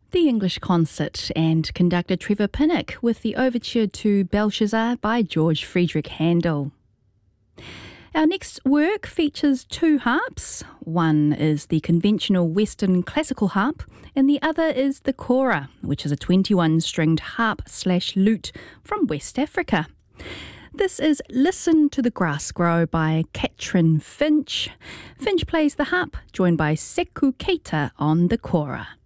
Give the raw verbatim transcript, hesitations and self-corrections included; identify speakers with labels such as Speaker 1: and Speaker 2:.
Speaker 1: The English Concert and conductor Trevor Pinnock with the overture to Belshazzar by George Friedrich Handel. Our next work features two harps. One is the conventional Western classical harp and the other is the kora, which is a twenty-one stringed harp slash lute from West Africa. This is Listen to the Grass Grow by Katrin Finch. Finch plays the harp, joined by Sekou Keita on the kora.